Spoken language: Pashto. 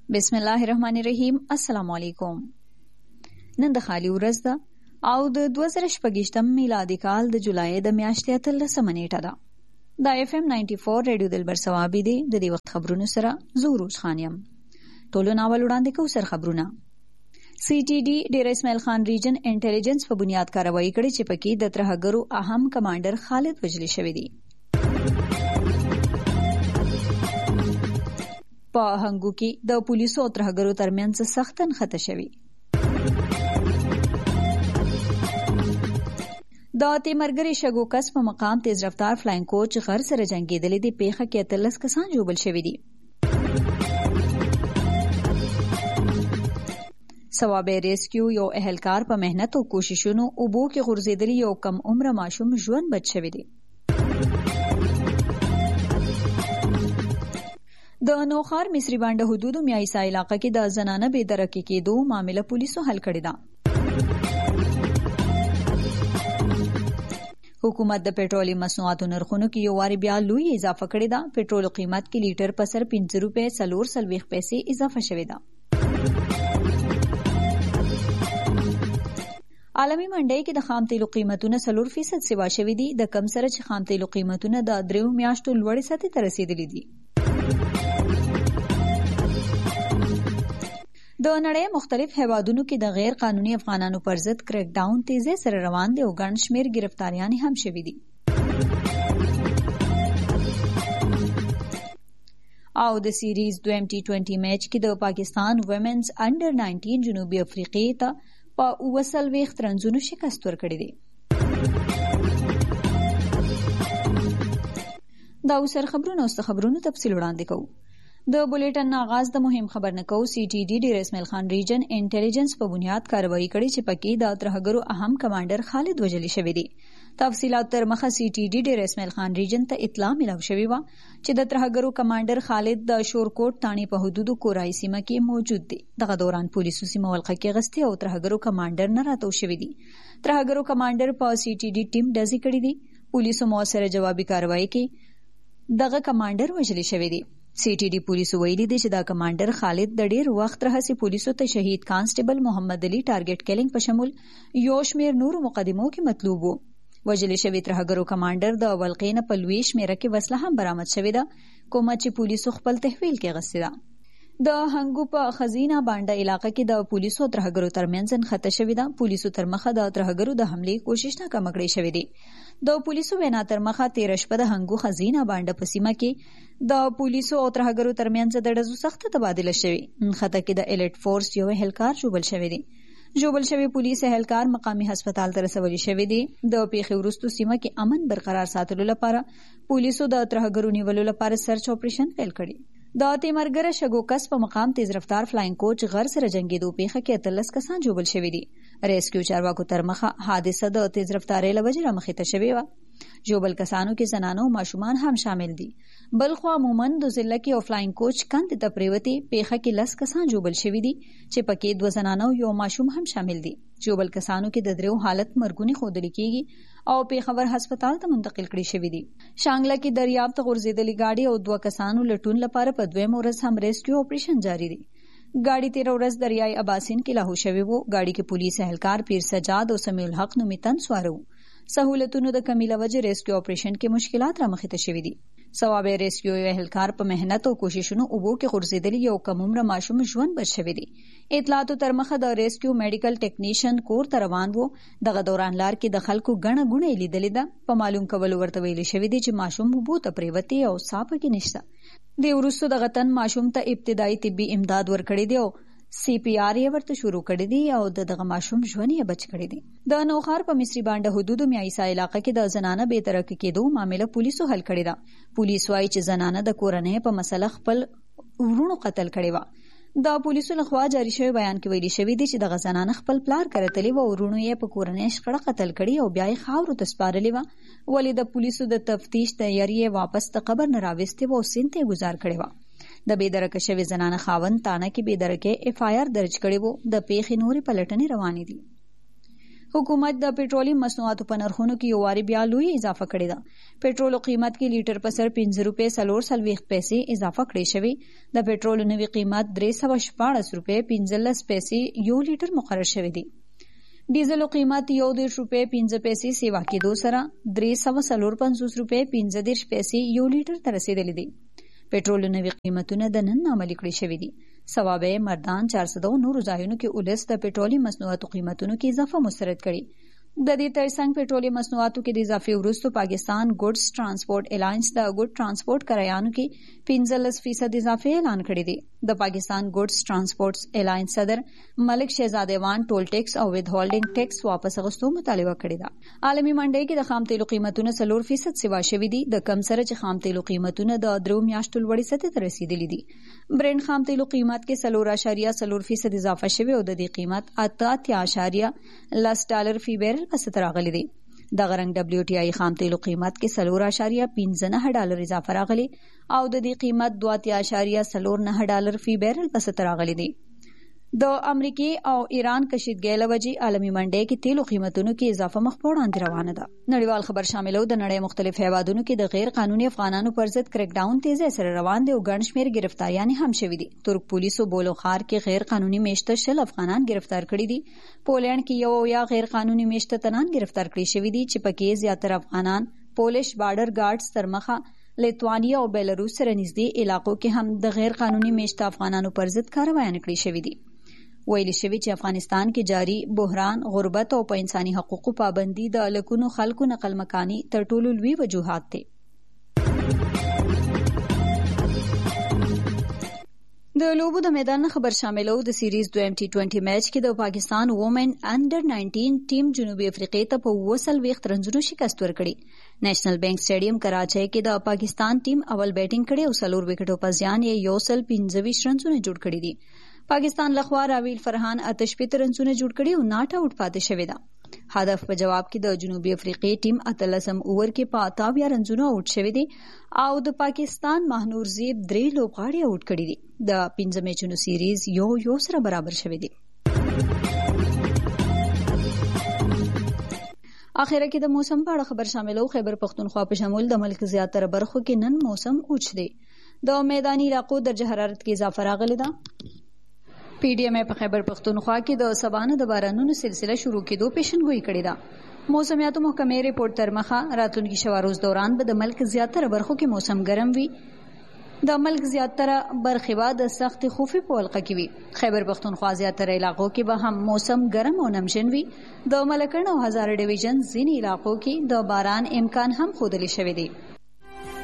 بسم الله الرحمن الرحیم. السلام علیکم. نن د خالی ورځ ده او د 2018 میلادي کال د جولای د میاشتې 13 نیټه ده. د FM 94 رادیو دلبر ثوابي دی. د دې وخت خبرونو سره زوروز خانیم. ټولو ناول وړاندې کوو سر خبرونه. CTD ډیر اسماعیل خان ریجن انټيليجنس په بنیاد کاروایی کړې چې پکې د ترهګرو اهم کمانډر خالد وجلی شوی دی. په هنګو کې د پولیسو او ترهګرو ترمنځ سخت نښته شوی. د تیمرګری شګو کس په مقام تیز رفتار فلاین کوچ غر سره جنگیدلې دی. پیښه کې 13 کسان جوړل شوی دي. ثوابه ریسکیو یو اهلکار په مهنت او کوششونو اوبو کې غورځېدلی یو کم عمره ماشوم ژوند بچ شوی دی. د نوخار مصری بانډه حدودو میایسا علاقه کې د زنانه بې درکې کېدو معامله پولیسو حل کړې ده. حکومت د پېټرولي مصنوعاتو نرخونو کې یو واري بیا لوی اضافه کړې ده. پېټرول قیمت کې لیټر په سر 15 روپے 440 پیسې اضافه شوې ده. عالمی منډۍ کې د خام تیلو قیمتونه 4% سیوا شوي دي. د کم سره چې خام تیلو قیمتونه د 3 میاشتو لوړې سطحې ته رسیدلي دي. د نړۍ مختلف هیوادونو کې د غیر قانوني افغانانو پر ضد کریک ډاون تیزی سره روان دي او ګڼ شمېر گرفتاریان هم شوي دي. او د سیریز دویم T20 میچ کې د پاکستان ویمنز انډر 19 جنوبي افریقې ته په 29 رنزونو شکست ورکړی دی. دا اوسر خبرونه او خبرونو تفصیل وړاندې کوو. د بولیټن آغاز د مهم خبر نه کوو. CTD ډیر اسماعیل خان ریجن انټيليجنس په بنیاد کاروایی کړې چې پکې د ترهګرو اهم کمانډر خالد وجلی شوی دی. تفصیلات تر مخه CTD ډیر اسماعیل خان ریجن ته اطلاع ملو شوی و چې د ترهګرو کمانډر خالد د شورکوټ تانی په حدودو کورای سیمه کې موجود دی. دغه دوران پولیسو سیمه ولقه کې غستې او ترهګرو کمانډر نه راتاو شوی دی. ترهګرو کمانډر په CTD ټیم ډزې کړې دي. پولیسو موثره جوابي کاروایی کې دغه کمانډر وجلی شوی دی. CTD پولیسو ویلي دي چې دا کمانډر خالد د ډیر وخت راهیسې پولیسو ته شهید کانسټیبل محمد علي ټارګټ کیلینګ په شمول یو شمېر نور مقدمو کې مطلوب وو. وجلی شوی ترهګرو کمانډر د ولقې نه په لوی شمېره کې وسله هم برآمد شوې ده، کومه چې پولیسو خپل تحویل کې غستې ده. د هنګو په خزینه بانډه علاقه کې د پولیسو ترهګرو ترمنځ نښته شوې ده. پولیسو تر مخه د ترهګرو د حملې کوشش ناکامه کړې شوې ده. د پولیسو وینا تر مخه 13 شپه د هنګو خزینه بانډه په سیمه کې د پولیسو او ترهګرو ترمنځ د ډزو سخت تبادله شوې. نښته کې د الیټ فورس یو اهلکار جوړل شوی دی. جوړل شوی پولیس اهلکار مقامی هسپتال ته رسولي شوی دی. د پیښې وروسته سیمه کې امن برقرار ساتلو لپاره پولیسو د ترهګرو نیولو لپاره سرچ اپریشن پیل کړی. د تیمرګره شګو کس په مقام تیز رفتار فلاین کوچ غر سره جنگیدو پیښه کې 13 کسان جوړل شوی دي. ریسکیو چارواکو تر مخه حادثه د تیز رفتارۍ له وجې رامخې ته شوې وه. جوړل کسانو کې زنانو او ماشومان هم شامل دي. بلخوا عموماً د ضلع کې او فلاین کوچ کندې ته پریوتې پیښه کې 10 کسان جوړل شوي دي چې پکې 2 زنانو یو ماشوم هم شامل دي. جوړل کسانو کې د 3 حالت مرګونی ښودل کېږي او پیښور هسپتال ته منتقل کړي شوي دي. شانګله کې دریاب ته غورځېدلې ګاډي او 2 کسانو لټون لپاره په 2 ورځ هم ریسکیو اپریشن جاری دی. ګاډي 13 ورځ دریای اباسین کې لاهو شوی وو. ګاډي کې پولیس اهلکار پیر سجاد او سمیع الحق نومي تن سواره وو. سہولتونو د کمی له وجې ریسکیو اپریشن کې مشکلات رامخې ته شوي دي. ثوابه ریسکیو اهلکار په مهنت او کوششونو اوبو کې غورځېدلی یو کم عمره ماشوم ژوند بچ شوی دی. اطلاعاتو تر مخه د ریسکیو میډیکل ټیکنیشن کور ته روان وو. دغه دوران لار کې د خلکو ګڼه ګوڼه لیدلې ده. په معلوم کولو ورته ویلي شوی دی چې ماشوم اوبو ته پریوتی او صاحب کې نشته. د وروسته دغه تن ماشوم ته ابتدایي طبي امداد ورکړی دی او CPR یې ورته شروع کړی دی او دغه ماشوم ژوند یې بچ کړی دی. د نوخار په مصری بانډه حدودو میایسا علاقه کې د زنانه بې درکې کېدو معامله پولیسو حل کړی ده. پولیس وايي چې زنانه د کورنۍ په مسله خپل ورونو قتل کړی و. د پولیسو لخوا جاری شوی بیان کې ویلي شوی دی چې دغه زنانه خپل پلار کرتلی و او ورونو یې په کورنۍ شخړه قتل کړي او بیا یې خاورو ته سپارلی و. ولې د پولیسو د تفتیش تیاری یې واپس د قبر نه راوستې و او سیند ته گزار کړی و. د بېدرکه شوې زنانه خاوند تانه کې بېدرکې FIR درج کړی وو. د پیښې نورې پلټنې روانې دي. حکومت د پېټرولیم مصنوعاتو په نرخونو کې یو واري بیا لوی اضافه کړې ده. پېټرولو قیمت کې لیټر په سر 15 روپۍ 40 پیسې اضافه کړې شوې. د پېټرولو نوي قیمت 314 روپۍ 15 پیسې یو لیټر مقرر شوی دی. ډیزلو قیمت 1 روپۍ 15 پیسې سیوا کېدو سره 354 روپۍ 15 پیسې یو لیټر ته رسیدلی دی. پېټرولو نوي قیمتونه د نن عملي کړي شوي دي. سوابه مردان 400 نورو ځایونو کې اولس د پېټرولي مصنوعاتو قیمتونو کې اضافه مسترد کړي. د دې ترڅنګ پېټرولي مصنوعاتو کې د اضافې وروسته پاکستان ګوډز ټرانسپورټ الاینس د ګوډ ټرانسپورټ کرایانو کې 15% اضافه اعلان کړی دی. د پاکستان ګوډز ټرانسپورټ الاینس صدر ملک شهزاده وان ټول ټیکس او وید هولډینګ ټیکس واپس غوښتو مطالبه کړې ده. عالمي منډي کې د خام تیلو قیمتونه 4% سیوا شوي دي، د کم سره چې خام تیلو قیمتونه د 3 میاشتو لوړې سطح ته رسیدلي دي. برنټ خام تیلو قیمت کې 4.4% اضافه شوی او د دې قیمت 8.10 فی بیرل په سطح راغلی دی. د غرنګ WTI خام تیلو قیمت کې 4.15 اضافه راغلی او د دې قیمت 2.49 فی بیرل په سطح راغلی دی. د امریکای او ایران کشیدګۍ له وجې عالمي منډۍ کې تیلو قیمتونو کې اضافه مخ په وړاندې روانه ده. نړیوال خبر شاملو د نړۍ مختلف هیوادونو کې د غیر قانوني افغانانو پر ضد کریک ډاون تیزی سره روان دي او ګڼ شمېر ګرفتاریان هم شوي دي. ترک پولیسو بولوخار کې غیر قانوني میشته 10 افغانان ګرفتار کړي دي. پولند کې یو یا غیر قانوني میشته تنان ګرفتار کړي شوي دي چې پکې زیاتره افغانان پولیش بارډر ګارډز تر مخه لیتوانیا او بیلاروس سره نږدې علاقو کې هم د غیر قانوني میشته افغانانو پر ضد کاروایان کړي شوي دي. ویل شوی چې افغانستان کې جاری بحران، غربت او په انساني حقوقو پابندي د لکونو خلکو نقل مکاني تر ټولو لوی وجوهات دي. د لوبو د میدان خبر شاملو د سیریز دویم T20 میچ کې د پاکستان وومن انډر 19 ټیم جنوبي افریقې ته په 20 رنزونو شکست ورکړي. نېشنل بانک سټیډیم کراچۍ کې د پاکستان ټیم اول بیټینګ کړي او 4 وکټو په زیان یې 25 رنزونه جوړ کړي دي. پاکستان لخوا راویل فرحان 58 رنزونه جوړ کړي او ناټ آوټ پاتې شوی ده. هدف په جواب کې د جنوبي افریقې ټیم 18 اوور کې په 58 رنزونه آوټ شوی دی او د پاکستان مهنور زیب 3 لوبغاړي آوټ کړي دي. د 15 میچونو سیریز یو سره برابر شوی دی. اخیره کې د موسم په اړه خبر شاملو. خیبر پختونخوا په شمول د ملک زیاتره برخو کې نن موسم اوچ دی. د میداني علاقو درجه حرارت کې اضافه راغلی ده. PDMA په خیبر پختونخوا کې د سبانه د بارانونو سلسله شروع کېدو پیشنګوئی کړې ده. موسمیاتو محکمې ریپورت تر مخه راتلونکي شپه روز دوران به د ملک زیاتره برخو کې موسم ګرم وي. د ملک زیاتره برخې به د سخت خوفي په ولقه کې وي. خیبر پختونخوا زیاتره علاقو کې به هم موسم ګرم او نمجن وي. د ملکن او هزاره ډیویژن ځینې علاقو کې د باران امکان هم ښودل شوی دی.